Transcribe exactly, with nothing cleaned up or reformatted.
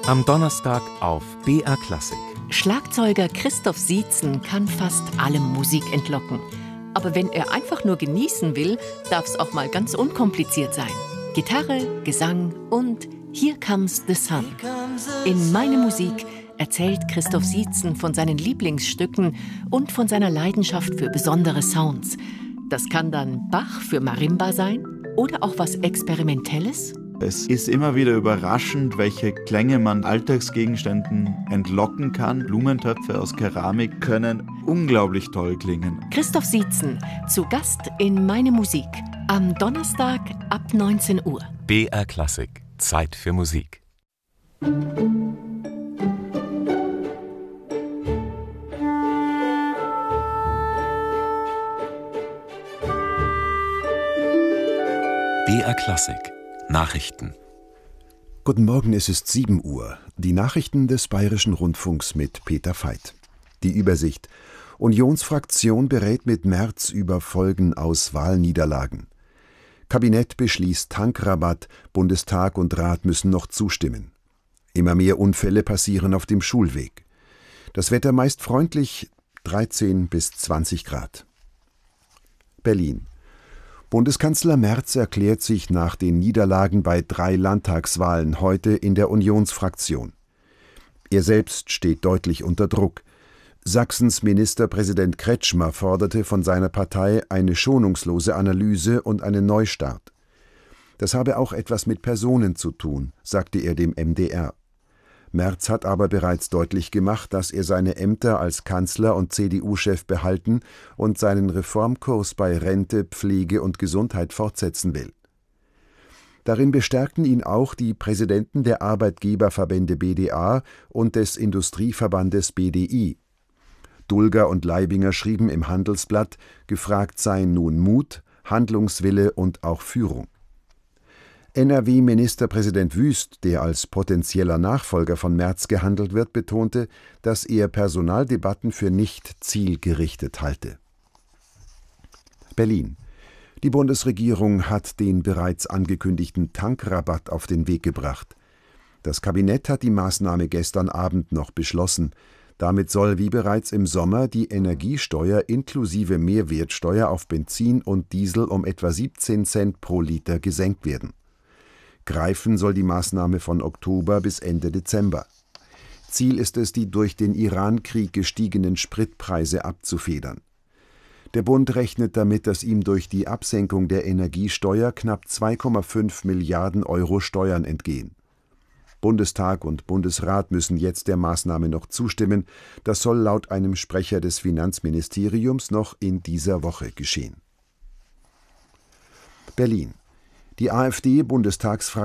Am Donnerstag auf B R Klassik. Schlagzeuger Christoph Sietzen kann fast allem Musik entlocken. Aber wenn er einfach nur genießen will, darf es auch mal ganz unkompliziert sein. Gitarre, Gesang und Here Comes the Sun. In Meine Musik erzählt Christoph Sietzen von seinen Lieblingsstücken und von seiner Leidenschaft für besondere Sounds. Das kann dann Bach für Marimba sein oder auch was Experimentelles. Es ist immer wieder überraschend, welche Klänge man Alltagsgegenständen entlocken kann. Blumentöpfe aus Keramik können unglaublich toll klingen. Christoph Sietzen, zu Gast in Meine Musik. Am Donnerstag ab neunzehn Uhr. B R Klassik. Zeit für Musik. B R Klassik. Nachrichten. Guten Morgen, es ist sieben Uhr. Die Nachrichten des Bayerischen Rundfunks mit Peter Veit. Die Übersicht. Unionsfraktion berät mit Merz über Folgen aus Wahlniederlagen. Kabinett beschließt Tankrabatt, Bundestag und Rat müssen noch zustimmen. Immer mehr Unfälle passieren auf dem Schulweg. Das Wetter meist freundlich, dreizehn bis zwanzig Grad. Berlin. Bundeskanzler Merz erklärt sich nach den Niederlagen bei drei Landtagswahlen heute in der Unionsfraktion. Er selbst steht deutlich unter Druck. Sachsens Ministerpräsident Kretschmer forderte von seiner Partei eine schonungslose Analyse und einen Neustart. Das habe auch etwas mit Personen zu tun, sagte er dem M D R. Merz hat aber bereits deutlich gemacht, dass er seine Ämter als Kanzler und C D U-Chef behalten und seinen Reformkurs bei Rente, Pflege und Gesundheit fortsetzen will. Darin bestärkten ihn auch die Präsidenten der Arbeitgeberverbände B D A und des Industrieverbandes B D I. Dulger und Leibinger schrieben im Handelsblatt, gefragt seien nun Mut, Handlungswille und auch Führung. N R W-Ministerpräsident Wüst, der als potenzieller Nachfolger von Merz gehandelt wird, betonte, dass er Personaldebatten für nicht zielgerichtet halte. Berlin. Die Bundesregierung hat den bereits angekündigten Tankrabatt auf den Weg gebracht. Das Kabinett hat die Maßnahme gestern Abend noch beschlossen. Damit soll wie bereits im Sommer die Energiesteuer inklusive Mehrwertsteuer auf Benzin und Diesel um etwa siebzehn Cent pro Liter gesenkt werden. Greifen soll die Maßnahme von Oktober bis Ende Dezember. Ziel ist es, die durch den Iran-Krieg gestiegenen Spritpreise abzufedern. Der Bund rechnet damit, dass ihm durch die Absenkung der Energiesteuer knapp zwei Komma fünf Milliarden Euro Steuern entgehen. Bundestag und Bundesrat müssen jetzt der Maßnahme noch zustimmen. Das soll laut einem Sprecher des Finanzministeriums noch in dieser Woche geschehen. Berlin. Die AfD-Bundestagsfraktion